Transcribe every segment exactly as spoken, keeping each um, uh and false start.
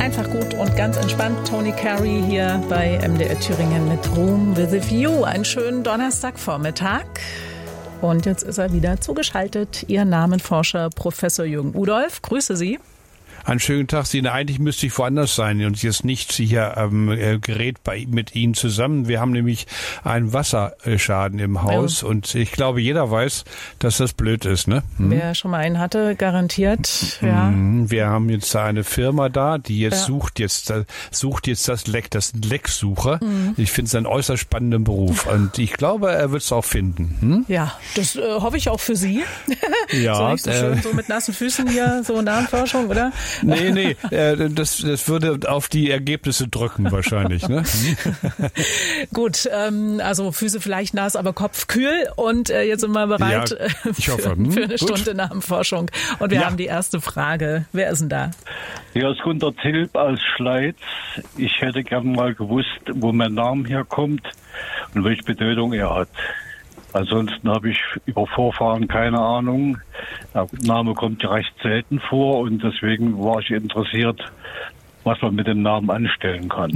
Einfach gut und ganz entspannt. Tony Carey hier bei M D R Thüringen mit Room with a View. Einen schönen Donnerstagvormittag. Und jetzt ist er wieder zugeschaltet. Ihr Namenforscher Professor Jürgen Udolph. Grüße Sie. Einen schönen Tag, Sina. Eigentlich müsste ich woanders sein und jetzt nicht hier am ähm, Gerät bei, mit Ihnen zusammen. Wir haben nämlich einen Wasserschaden im Haus ja. Und ich glaube, jeder weiß, dass das blöd ist, ne? Hm? Wer schon mal einen hatte, garantiert, ja. Wir haben jetzt eine Firma da, die jetzt ja. sucht jetzt sucht jetzt das Leck, das Lecksucher. Mhm. Ich finde es einen äußerst spannenden Beruf und ich glaube, er wird es auch finden. Hm? Ja, das äh, hoffe ich auch für Sie. Ja. So nicht so schön, äh, so mit nassen Füßen hier, so Namenforschung, oder? Nee, nee, äh, das, das würde auf die Ergebnisse drücken wahrscheinlich. Ne? Gut, ähm, also Füße vielleicht nass, aber Kopf kühl. Und äh, jetzt sind wir bereit ja, ich für, hoffe. Hm, für eine gut. Stunde Namenforschung. Und wir ja. haben die erste Frage. Wer ist denn da? Hier ist Gunter Tilp aus Schleiz. Ich hätte gern mal gewusst, wo mein Name herkommt und welche Bedeutung er hat. Ansonsten habe ich über Vorfahren keine Ahnung. Der Name kommt ja recht selten vor und deswegen war ich interessiert, was man mit dem Namen anstellen kann.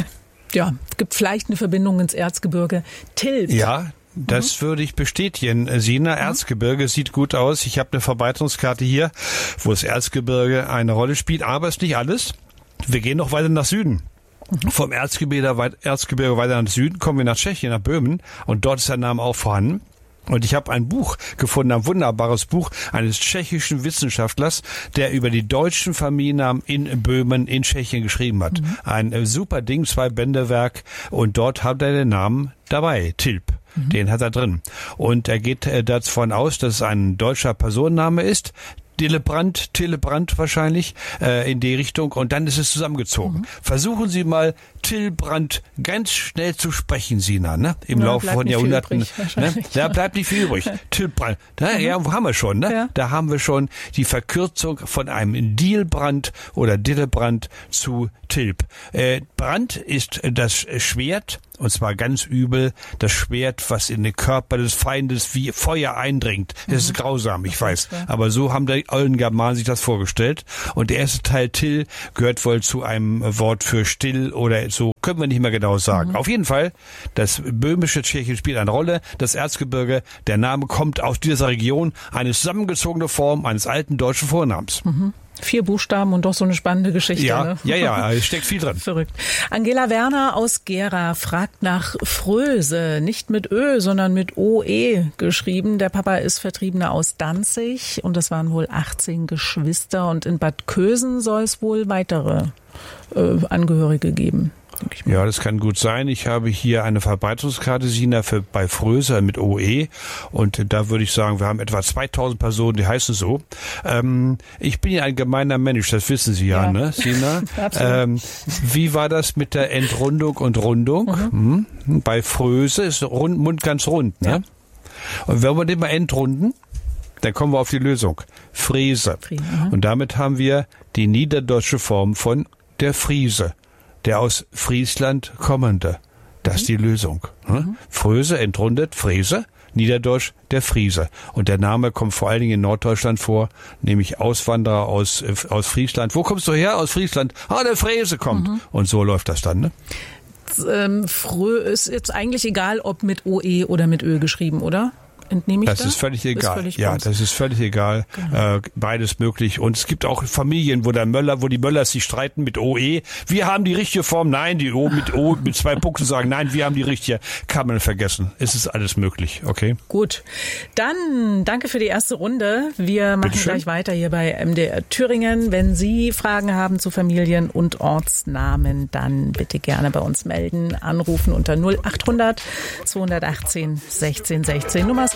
Ja, es gibt vielleicht eine Verbindung ins Erzgebirge. Tilp. Ja, das mhm. würde ich bestätigen. Sina, Erzgebirge sieht gut aus. Ich habe eine Verbreitungskarte hier, wo das Erzgebirge eine Rolle spielt, aber es ist nicht alles. Wir gehen noch weiter nach Süden. Vom Erzgebirge, Erzgebirge weiter nach Süden kommen wir nach Tschechien, nach Böhmen und dort ist der Name auch vorhanden. Und ich habe ein Buch gefunden, ein wunderbares Buch eines tschechischen Wissenschaftlers, der über die deutschen Familiennamen in Böhmen in Tschechien geschrieben hat. Mhm. Ein super Ding, zwei Bändewerk und dort hat er den Namen dabei, Tilp. Mhm. Den hat er drin. Und er geht äh, davon aus, dass es ein deutscher Personenname ist. Dillebrand, Tillebrand wahrscheinlich, äh, in die Richtung. Und dann ist es zusammengezogen. Mhm. Versuchen Sie mal, Tillbrand ganz schnell zu sprechen, Sina, ne? Im ja, Laufe von Jahrhunderten. Übrig, ne? Da bleibt nicht viel übrig. Tillbrand. Da, mhm. Ja, haben wir schon, ne? Ja. Da haben wir schon die Verkürzung von einem Dielbrand oder Dillebrand zu Tilp. Äh, Brand ist das Schwert, und zwar ganz übel, das Schwert, was in den Körper des Feindes wie Feuer eindringt. Das mhm. ist grausam, ich weiß. Aber so haben die alten Germanen sich das vorgestellt. Und der erste Teil Till gehört wohl zu einem Wort für still oder so, können wir nicht mehr genau sagen. Mhm. Auf jeden Fall, das böhmische Tschechien spielt eine Rolle. Das Erzgebirge, der Name kommt aus dieser Region, eine zusammengezogene Form eines alten deutschen Vornamens. Mhm. Vier Buchstaben und doch so eine spannende Geschichte. Ja, ne? ja, ja, es steckt viel drin. Verrückt. Angela Werner aus Gera fragt nach Fröse, nicht mit Ö, sondern mit O E geschrieben. Der Papa ist Vertriebener aus Danzig und es waren wohl achtzehn Geschwister und in Bad Kösen soll es wohl weitere äh, Angehörige geben. Ja, das kann gut sein. Ich habe hier eine Verbreitungskarte, Sina, für, bei Fröse mit O E und da würde ich sagen, wir haben etwa zweitausend Personen, die heißen so. Ähm, ich bin ja ein gemeiner Mensch, das wissen Sie ja, ja. ne, Sina? ähm, wie war das mit der Entrundung und Rundung? Mhm. Hm? Bei Fröse ist rund, Mund ganz rund, ne? Ja. Und wenn wir den mal entrunden, dann kommen wir auf die Lösung. Friese. Friese und damit haben wir die niederdeutsche Form von der Friese. Der aus Friesland kommende. Das ist die Lösung. Mhm. Fröse, entrundet, Fräse, Niederdeutsch, der Friese. Und der Name kommt vor allen Dingen in Norddeutschland vor, nämlich Auswanderer aus, aus Friesland. Wo kommst du her? Aus Friesland. Ah, der Fräse kommt. Mhm. Und so läuft das dann, ne? Ähm, Frö ist jetzt eigentlich egal, ob mit O E oder mit Ö geschrieben, oder? Entnehme ich das da? ist völlig egal. Ist völlig ja, uns. das ist völlig egal. Genau. Äh, beides möglich. Und es gibt auch Familien, wo der Möller, wo die Möllers sich streiten mit O E. Wir haben die richtige Form. Nein, die O mit O mit zwei Punkten sagen, nein, wir haben die richtige. Kann man vergessen. Es ist alles möglich. Okay. Gut. Dann danke für die erste Runde. Wir machen gleich weiter hier bei M D R Thüringen. Wenn Sie Fragen haben zu Familien- und Ortsnamen, dann bitte gerne bei uns melden. Anrufen unter null acht hundert zweihundertachtzehn sechzehn sechzehn. Nummer